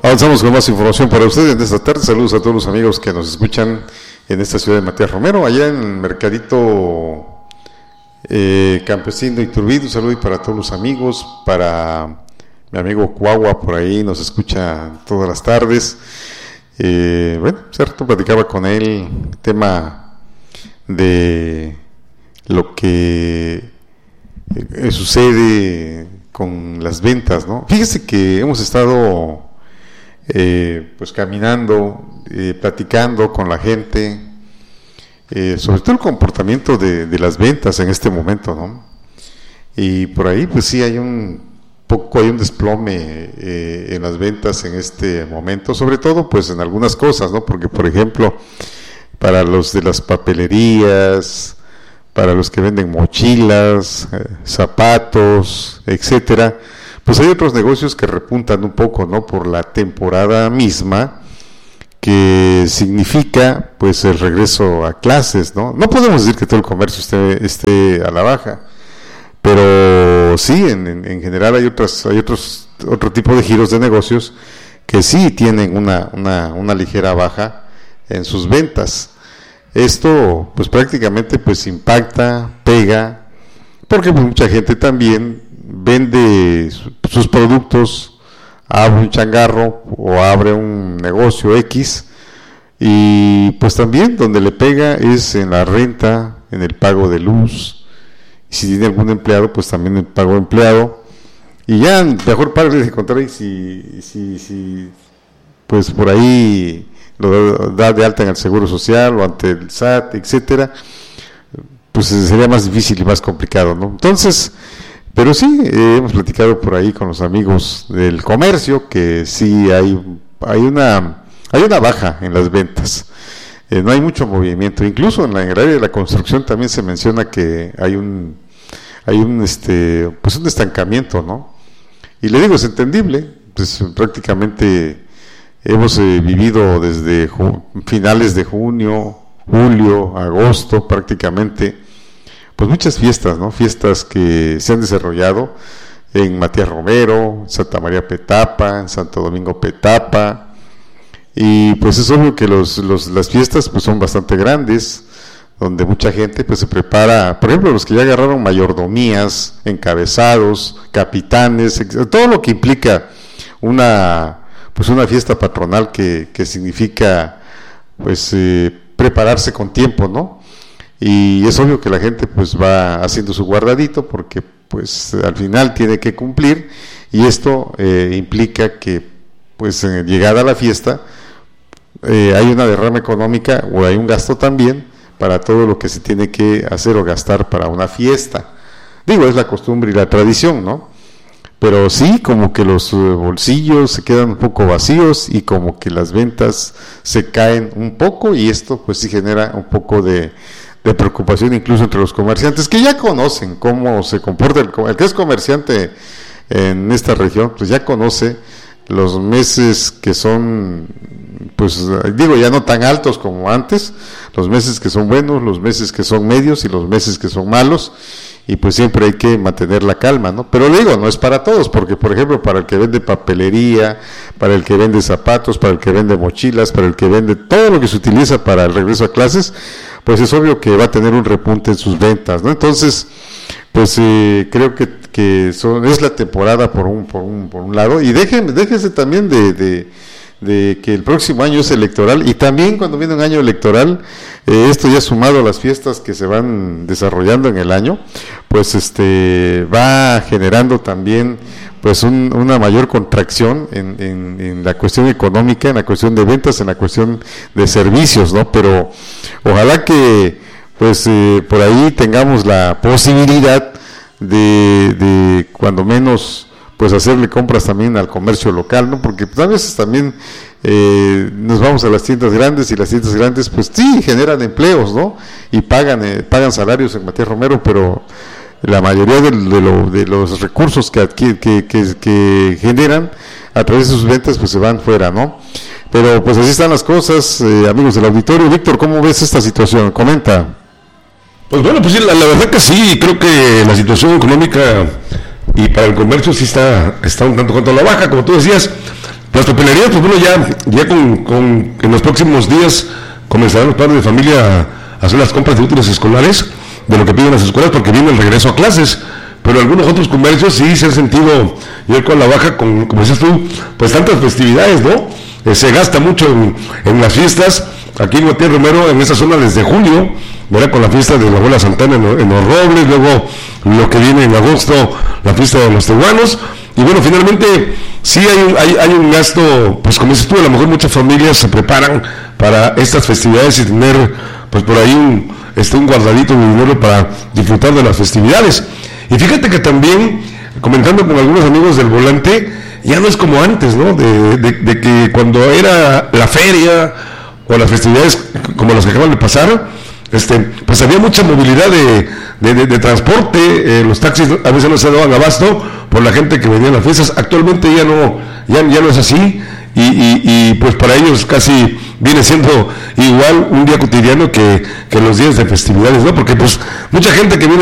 Avanzamos con más información para ustedes en esta tarde. Saludos a todos los amigos que nos escuchan en esta ciudad de Matías Romero, allá en el Mercadito Campesino Iturbide. Un saludo para todos los amigos, para mi amigo Cuagua por ahí, nos escucha todas las tardes. Bueno, cierto, platicaba con él tema de lo que sucede con las ventas, ¿no? Fíjese que hemos estado pues caminando, platicando con la gente, sobre todo el comportamiento de las ventas en este momento, ¿no? Y por ahí pues sí hay un desplome en las ventas en este momento, sobre todo pues en algunas cosas, ¿no? Porque por ejemplo, para los de las papelerías, para los que venden mochilas, zapatos, etcétera, pues hay otros negocios que repuntan un poco, ¿no? Por la temporada misma, que significa pues el regreso a clases, ¿no? No podemos decir que todo el comercio esté a la baja, pero sí, en general hay otro tipo de giros de negocios que sí tienen una ligera baja en sus ventas. Esto pues prácticamente pues impacta, pega, porque pues, mucha gente también vende sus productos, abre un changarro o abre un negocio X, y pues también donde le pega es en la renta, en el pago de luz, y si tiene algún empleado pues también el pago de empleado, y ya mejor para de contar si pues por ahí lo da de alta en el Seguro Social o ante el SAT, etcétera, pues sería más difícil y más complicado, ¿no? Entonces, pero sí, hemos platicado por ahí con los amigos del comercio que sí hay una baja en las ventas, no hay mucho movimiento, incluso en el área de la construcción también se menciona que hay un estancamiento, ¿no? Y le digo, es entendible, pues prácticamente hemos vivido desde finales de junio, julio, agosto prácticamente, pues muchas fiestas, ¿no? Fiestas que se han desarrollado en Matías Romero, en Santa María Petapa, en Santo Domingo Petapa, y pues es obvio que las fiestas pues son bastante grandes, donde mucha gente pues se prepara, por ejemplo los que ya agarraron mayordomías, encabezados, capitanes, todo lo que implica una fiesta patronal que significa pues prepararse con tiempo, ¿no? Y es obvio que la gente pues va haciendo su guardadito porque pues al final tiene que cumplir, y esto implica que pues en llegada a la fiesta hay una derrama económica o hay un gasto también para todo lo que se tiene que hacer o gastar para una fiesta. Digo, es la costumbre y la tradición, ¿no? Pero sí, como que los bolsillos se quedan un poco vacíos y como que las ventas se caen un poco, y esto pues sí genera un poco de preocupación incluso entre los comerciantes, que ya conocen cómo se comporta el que es comerciante en esta región, pues ya conoce los meses que son, pues digo, ya no tan altos como antes, los meses que son buenos, los meses que son medios y los meses que son malos, y pues siempre hay que mantener la calma, ¿no? Pero digo, no es para todos, porque por ejemplo para el que vende papelería, para el que vende zapatos, para el que vende mochilas, para el que vende todo lo que se utiliza para el regreso a clases, pues es obvio que va a tener un repunte en sus ventas, ¿no? Entonces, pues creo que es la temporada por un lado, y déjense también de que el próximo año es electoral, y también cuando viene un año electoral, esto ya sumado a las fiestas que se van desarrollando en el año, pues va generando también pues una mayor contracción en la cuestión económica, en la cuestión de ventas, en la cuestión de servicios, ¿no? Pero ojalá que pues por ahí tengamos la posibilidad de cuando menos pues hacerle compras también al comercio local, ¿no? Porque pues, a veces también nos vamos a las tiendas grandes, y las tiendas grandes pues sí generan empleos, ¿no? Y pagan salarios en Matías Romero, pero la mayoría de los recursos que generan a través de sus ventas pues se van fuera, ¿no? Pero pues así están las cosas, amigos del auditorio. Víctor, ¿cómo ves esta situación? Comenta. Pues bueno, pues sí, la verdad que sí, creo que la situación económica y para el comercio sí está un tanto cuanto a la baja, como tú decías, Las papelerías, pues bueno, ya en los próximos días comenzarán los padres de familia a hacer las compras de útiles escolares, de lo que piden las escuelas, porque viene el regreso a clases. Pero algunos otros comercios sí se han sentido, yo con la baja, como dices tú, pues tantas festividades, ¿no? Se gasta mucho en las fiestas. Aquí en Matías Romero, en esa zona desde julio, ¿verdad? Con la fiesta de la abuela Santana en Los Robles, luego lo que viene en agosto, la fiesta de los tehuanos. Y bueno, finalmente sí hay un gasto, pues como dices tú, a lo mejor muchas familias se preparan para estas festividades y tener pues por ahí un guardadito de dinero para disfrutar de las festividades. Y fíjate que también, comentando con algunos amigos del volante, ya no es como antes, ¿no? De que cuando era la feria o las festividades como las que acaban de pasar, pues había mucha movilidad de transporte, los taxis a veces no se daban abasto por la gente que venía a las fiestas. Actualmente ya no es así, y pues para ellos casi viene siendo igual un día cotidiano que los días de festividades, ¿no? Porque pues mucha gente que viene